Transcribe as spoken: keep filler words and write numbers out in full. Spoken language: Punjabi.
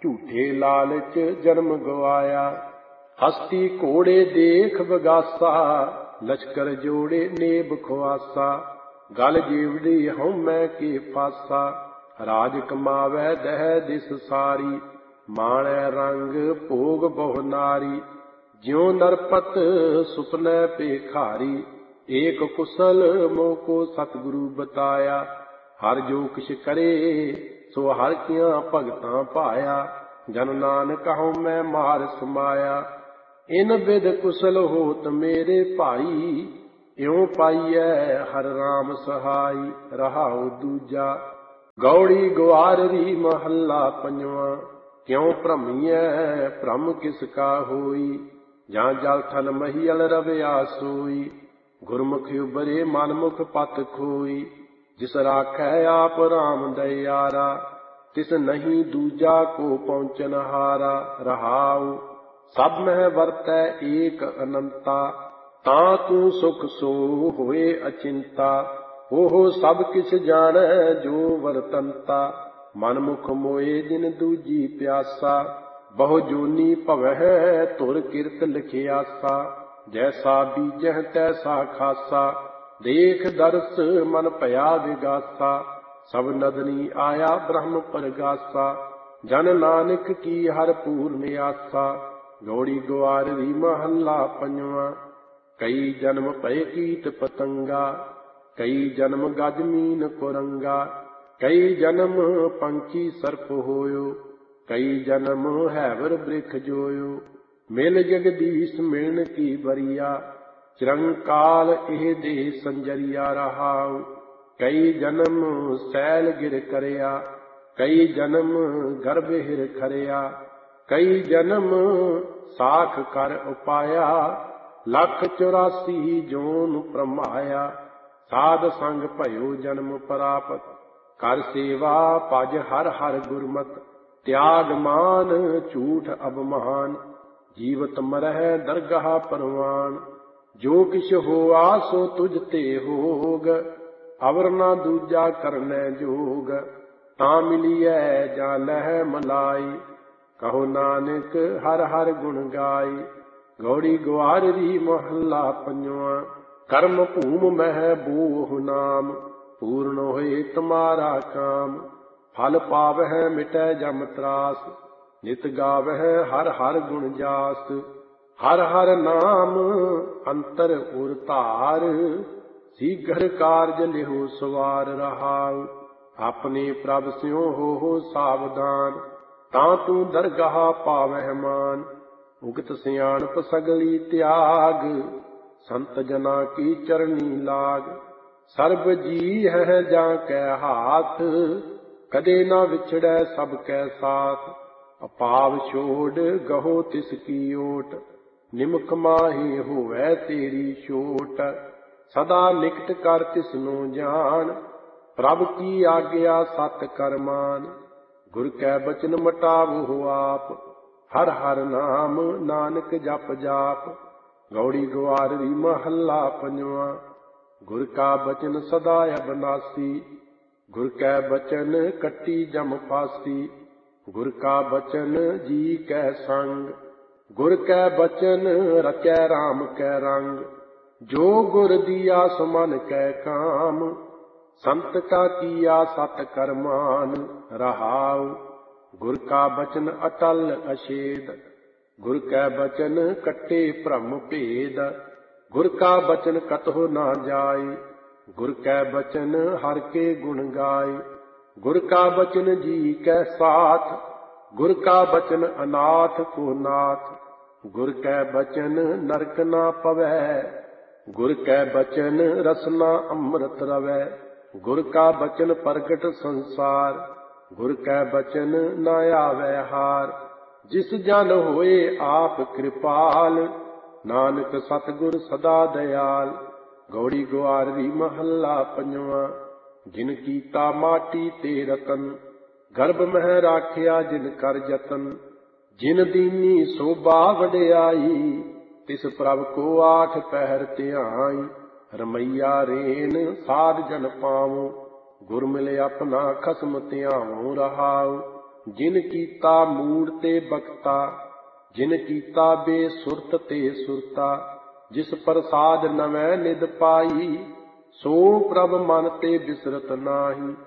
ਝੂਠੇ ਲਾਲਚ ਜਨਮ ਗਵਾਇਆ। ਹਸਤੀ ਘੋੜੇ ਦੇਖ ਬਗਾਸਾ, ਲਸ਼ਕਰ ਜੋੜੇ ਨੇਬ ਖੁਆਸਾ। ਗਲ ਜੀਵੜੀ ਹਉਮੈ ਕੇ ਫਾਸਾ, ਰਾਜ ਕਮਾਵੈ ਦਹਿ ਦਿਸ ਸਾਰੀ। ਮਾਣੈ ਰੰਗ ਭੋਗ ਬਹੁ ਨਾਰੀ, ਜਿਉ ਨਰਪਤ ਸੁਪਨੈ ਭੇਖਾਰੀ। ਏਕ ਕੁਸਲ ਮੋਹ ਕੋ ਸਤਿਗੁਰੂ ਬਤਾਇਆ, ਹਰ ਜੋ ਕਿਛ ਕਰੇ ਸੋ ਹਰ ਕੀਆਂ ਭਗਤਾਂ ਭਾਇਆ। ਜਨ ਨਾਨਕ ਹਉਮੈ ਮਾਰ ਸਮਾਇਆ, ਇਨ ਬਿਧ ਕੁਸਲ ਹੋਤ ਮੇਰੇ ਭਾਈ। ਇਉ ਪਾਈਐ ਹਰਿ ਰਾਮ ਸਹਾਈ। ਰਹਾਉ ਦੂਜਾ ਗੌੜੀ ਗਵਾਰਰੀ ਮਹੱਲਾ ਪੰਜਵਾਂ। ਕਿਉ ਭ੍ਰਮੀਐ ਭ੍ਰਮ ਕਿਸ ਕਾ ਹੋਈ, ਜਾਂ ਜਲ ਥਲ ਮਹੀਅਲ ਰਵਿਆ ਸੋਈ। ਗੁਰਮੁਖ ਉਬਰੇ ਮਨਮੁਖ ਪਤ ਖੋਈ, ਜਿਸ ਰਾਖੈ ਆਪ ਰਾਮ ਦਇਆਰਾ। ਤਿਸ ਨਹੀਂ ਦੂਜਾ ਕੋ ਪਹੁੰਚਨ ਹਾਰਾ। ਰਹਾਉ ਸਭ ਮਹਿ ਵਰਤੈ ਏਕ ਅਨੰਤਾ, ਤਾਂ ਤੂੰ ਸੁਖ ਸੋ ਹੋਏ ਅਚਿੰਤਾ। ਉਹ ਸਭ ਕਿਛ ਜਾਣੈ ਜੋ ਵਰਤੰਤਾ, ਮਨਮੁਖ ਮੋਏ ਜਿਨ ਦੂਜੀ ਪਿਆਸਾ। ਬਹੁ ਜੋਨੀ ਭਵਹਿ ਧੁਰ ਕਿਰਤ ਲਿਖਿਆਸਾ, ਜੈਸਾ ਬੀਜਹਿ ਤੈਸਾ ਖਾਸਾ। ਦੇਖ ਦਰਸ ਮਨ ਭਇਆ ਵਿਗਾਸਾ, ਸਭ ਨਦਨੀ ਆਇਆ ਬ੍ਰਹਮ ਪਰਗਾਸਾ। ਜਨ ਨਾਨਕ ਕੀ ਹਰਿ ਪੂਰਨ ਆਸਾ। ਗੌੜੀ ਗਵਾਰਰੀ ਮਹੱਲਾ ਪੰਜਵਾਂ। ਕਈ ਜਨਮ ਭਏ ਕੀਟ ਪਤੰਗਾ, ਕਈ ਜਨਮ ਗਜ ਮੀਨ ਕੁਰੰਗਾ। ਕਈ ਜਨਮ ਪੰਛੀ ਸਰਪ ਹੋਇਓ, ਕਈ ਜਨਮ ਹੈਵਰ ਬ੍ਰਿਖ ਜੋਇਓ। ਮਿਲ ਜਗਦੀਸ਼ ਮਿਲਣ ਕੀ ਬਰੀਆ, ਚਿਰੰਕਾਲ ਇਹ ਦੇ ਸੰਜਰੀਆ। ਰਹਾਉ ਕਈ ਜਨਮ ਸੈਲ ਗਿਰ ਕਰਿਆ, ਕਈ ਜਨਮ ਗਰਭ ਹਿਰ ਖਰਿਆ। ਕਈ ਜਨਮ ਸਾਖ ਕਰ ਉਪਾਇਆ, ਲੱਖ ਚੁਰਾਸੀ ਜੋਨ ਭ੍ਰਮਾਇਆ। ਸਾਧ ਸੰਗ ਭਇਓ ਜਨਮ ਪ੍ਰਾਪਤ, ਕਰ ਸੇਵਾ ਭਜ ਹਰ ਹਰ ਗੁਰਮਤਿ। ਤਿਆਗ ਮਾਨ ਝੂਠ ਅਭਿਮਾਨ, ਜੀਵਤ ਮਰਹਿ ਦਰਗਾਹ ਪਰਵਾਨ। ਜੋ ਕਿਛ ਹੋਆ ਸੋ ਤੁਝ ਤੇ ਹੋਗ, ਅਵਰ ਨਾ ਦੂਜਾ ਕਰਨੈ ਜੋਗ। ਤਾਂ ਮਿਲੀਐ ਜਾਂ ਲਹਿ ਮਲਾਈ, ਕਹੋ ਨਾਨਕ ਹਰ ਹਰ ਗੁਣ ਗਾਈ। ਗੌੜੀ ਗਵਾਰਰੀ ਮਹੱਲਾ ਪੰਜਵਾਂ। ਕਰਮ ਭੂਮ ਮਹਿ ਬੋਹੁ ਨਾਮ, ਪੂਰਨ ਹੋਏ ਤੁਮਾਰਾ ਕਾਮ। ਫਲ ਪਾਵਹਿ ਮਿਟੈ ਜਮ ਤਰਾਸ, ਨਿਤ ਗਾਵਹਿ ਹਰ ਹਰ ਗੁਣ ਜਾਸ। ਹਰ ਹਰ ਨਾਮ ਅੰਤਰ ਉਰ ਧਾਰ, ਸੀਘਰ ਕਾਰਜ ਲਿਹੁ ਸਵਾਰ। ਰਹਾਉ ਆਪਣੇ ਪ੍ਰਭ ਸਿਉ ਹੋਹੁ ਸਾਵਧਾਨ, ਤਾਂ ਤੂੰ ਦਰਗਾਹ ਪਾਵਹਿ ਮਾਨ। ਉਗਤ ਸਿਆਣਪ ਸਗਲੀ ਤਿਆਗ, ਸੰਤ ਜਨਾ ਕੀ ਚਰਨੀ ਲਾਗ। ਸਰਬ ਜੀ ਹੈ ਜਾਂ ਕੈ ਹਾਥ, ਕਦੇ ਨਾ ਵਿਛੜੈ ਸਭ ਕੈ ਸਾਥ। ਅਪਾਵ ਛੋੜ ਗਹੋ ਤਿਸ ਕੀ ਓਟ, ਨਿਮਖ ਮਾਹੀ ਹੋਵੈ ਤੇਰੀ ਛੋਟ। ਸਦਾ ਨਿਕਟ ਕਰ ਤਿਸ ਨੂੰ ਜਾਣ, ਪ੍ਰਭ ਕੀ ਆਗਿਆ ਸਤ ਕਰ ਮਾਨ। ਗੁਰ ਕੈ ਬਚਨ ਮਟਾਵਹੁ ਆਪ, ਹਰ ਹਰ ਨਾਮ ਨਾਨਕ ਜਪ ਜਾਪ। ਗੌੜੀ ਗਵਾਰਰੀ ਮਹੱਲਾ ਪੰਜਵਾਂ। ਗੁਰ ਕਾ ਬਚਨ ਸਦਾ ਅਬਨਾਸੀ, ਗੁਰ ਕੈ ਬਚਨ ਕੱਟੀ ਜਮ ਫਾਸੀ। ਗੁਰ ਕਾ ਬਚਨ ਜੀ ਕੈ ਸੰਗ, ਗੁਰ ਕੈ ਬਚਨ ਰਚੈ ਰਾਮ ਕੈ ਰੰਗ। ਜੋ ਗੁਰ ਦੀਆ ਸੋ ਮਨ ਕੈ ਕਾਮ, ਸੰਤ ਕਾ ਕੀਆ ਸਤ ਕਰ ਮਾਨ। ਰਹਾਉ ਗੁਰ ਕਾ ਬਚਨ ਅਟਲ ਅਛੇਦ, ਗੁਰ ਕੈ ਬਚਨ ਕੱਟੇ ਭ੍ਰਮ ਭੇਦ। ਗੁਰ ਕਾ ਬਚਨ ਕਤਹੁ ਨਾ ਜਾਈ, ਗੁਰ ਕੈ ਬਚਨ ਹਰਿ ਕੇ ਗੁਣ ਗਾਈ। ਗੁਰ ਕਾ ਬਚਨ ਜੀ ਕੈ ਸਾਥ, ਗੁਰ ਕਾ ਬਚਨ ਅਨਾਥ ਕੋ ਨਾਥ। ਗੁਰ ਕੈ ਬਚਨ ਨਰਕ ਨਾ ਪਵੈ, ਗੁਰ ਕੈ ਬਚਨ ਰਸਨਾ ਅੰਮ੍ਰਿਤ ਰਵੈ। ਗੁਰ ਕਾ ਬਚਨ ਪ੍ਰਗਟ ਸੰਸਾਰ, ਗੁਰ ਕੈ ਬਚਨ ਨਾ ਆਵੈ ਹਾਰ। ਜਿਸ ਜਨ ਹੋਏ ਆਪ ਕਿਰਪਾਲ, ਨਾਨਕ ਸਤਿਗੁਰ ਸਦਾ ਦਇਆਲ। ਗੌੜੀ ਗਵਾਰਰੀ ਮਹੱਲਾ ਪੰਜਵਾਂ। ਜਿਨ ਕੀਤਾ ਮਾਟੀ ਤੇ ਰਤਨ, ਗਰਭ ਮਹਿ ਰਾਖਿਆ ਜਿਨ ਕਰ ਜਤਨ। ਜਿਨ ਦੀਨੀ ਸੋਭਾ ਵਡਿਆਈ, ਤਿਸ ਪ੍ਰਭ ਕੋ ਆਠ ਪਹਿਰ ਧਿਆਈ। ਰਮਈਆ ਰੇਨ ਸਾਧ ਜਨ ਪਾਵੋ, ਗੁਰ ਮਿਲੇ ਆਪਣਾ ਖਸਮ ਧਿਆਵੋ। ਰਹਾਉ ਜਿਨ ਕੀਤਾ ਮੂੜ ਤੇ ਬਖਤਾ, ਜਿਨ ਕੀਤਾ ਬੇਸੁਰਤ ਤੇ ਸੁਰਤਾ। ਜਿਸ ਪ੍ਰਸਾਦ ਨਵੈ ਨਿਧ ਪਾਈ, ਸੋ ਪ੍ਰਭ ਮਨ ਤੇ ਬਿਸਰਤ ਨਾਹੀ।